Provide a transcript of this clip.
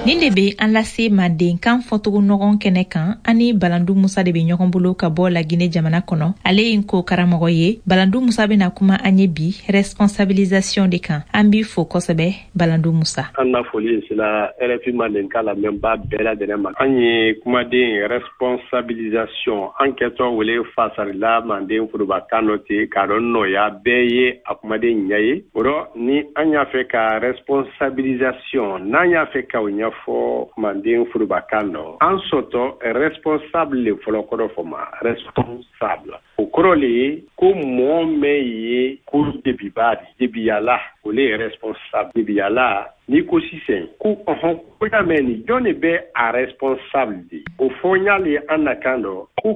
Nin de be an lase Manden kan fɔtogo ɲɔgɔn kɛnɛ kan ani Balandu Musa de be ɲɔgɔn bolo ka bɔ Laginɛ jamana kɔnɔ. Ale ye ko karamɔgɔ ye. Balandu Musa bena kuma an ye bi responsabilisation de kan. An b'i fo kosɛbɛ Balandu Musa. An na foli sila RFI Manden ka lamɛnba bɛɛ lajɛlen ma. An ye kumaden responsabilisation an kɛtɔ wele fasarila Manden furubakan dɔ ten k'a dɔn nɔya bɛɛ ye a kumaden ɲɛ ye. O rɔ ni an y'a fɛ ka responsabilisation n'an y'a fɛ ka o ɲɛfɔ Manden furubakan dɔ an sɔtɔ responsable le fɔlɔ kɔrɔ fɔ ma responsable. O kɔrɔ le ye ko mɔgɔ mɛn ye ko debibaa debiyala o le ye responsable debiyala ni ko sisan ko ko y'a mɛn ni jɔn de bɛ a responsable de o fɔ n y'ale an na kan dɔ